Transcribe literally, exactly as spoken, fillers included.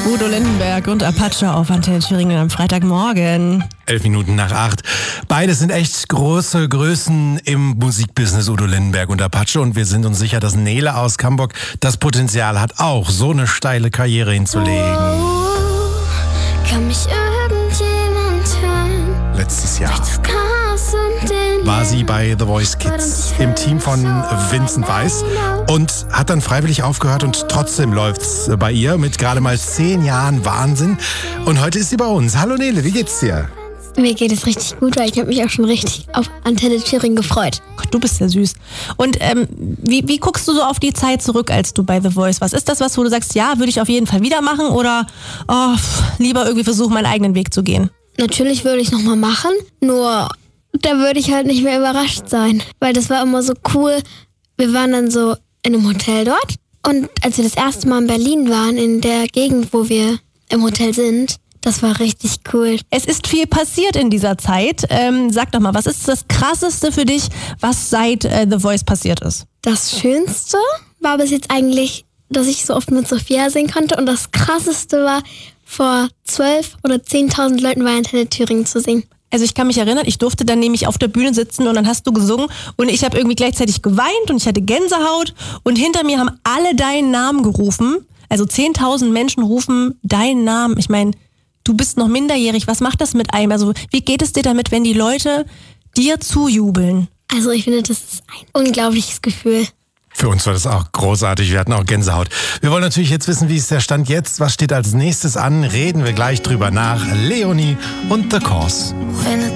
Udo Lindenberg und Apache auf Antenne Thüringen am Freitagmorgen. Elf Minuten nach acht. Beide sind echt große Größen im Musikbusiness, Udo Lindenberg und Apache. Und wir sind uns sicher, dass Nele aus Hamburg das Potenzial hat, auch so eine steile Karriere hinzulegen. Oh, kann mich irgendjemand hören? Letztes Jahr Das Chaos und den war sie bei The Voice Kids im Team von Vincent Weiss und hat dann freiwillig aufgehört und trotzdem läuft's bei ihr mit gerade mal zehn Jahren. Wahnsinn. Und heute ist sie bei uns. Hallo Nele, wie geht's dir? Mir geht es richtig gut, weil ich habe mich auch schon richtig auf Antenne Thüringen gefreut. Gott, du bist ja süß. Und ähm, wie, wie guckst du so auf die Zeit zurück, als du bei The Voice warst? Ist das was, wo du sagst, ja, würde ich auf jeden Fall wieder machen oder oh, lieber irgendwie versuchen, meinen eigenen Weg zu gehen? Natürlich würde ich es nochmal machen, nur da würde ich halt nicht mehr überrascht sein, weil das war immer so cool. Wir waren dann so in einem Hotel dort und als wir das erste Mal in Berlin waren, in der Gegend, wo wir im Hotel sind, das war richtig cool. Es ist viel passiert in dieser Zeit. Ähm, sag doch mal, was ist das Krasseste für dich, was seit äh, The Voice passiert ist? Das Schönste war bis jetzt eigentlich, dass ich so oft mit Sophia singen konnte und das Krasseste war, vor zwölf oder zehntausend Leuten bei Antenne Thüringen zu singen. Also ich kann mich erinnern, ich durfte dann nämlich auf der Bühne sitzen und dann hast du gesungen und ich habe irgendwie gleichzeitig geweint und ich hatte Gänsehaut und hinter mir haben alle deinen Namen gerufen. Also zehntausend Menschen rufen deinen Namen. Ich meine, du bist noch minderjährig. Was macht das mit einem? Also wie geht es dir damit, wenn die Leute dir zujubeln? Also ich finde, das ist ein unglaubliches Gefühl. Für uns war das auch großartig. Wir hatten auch Gänsehaut. Wir wollen natürlich jetzt wissen, wie ist der Stand jetzt? Was steht als nächstes an? Reden wir gleich drüber nach. Leonie und The Cause.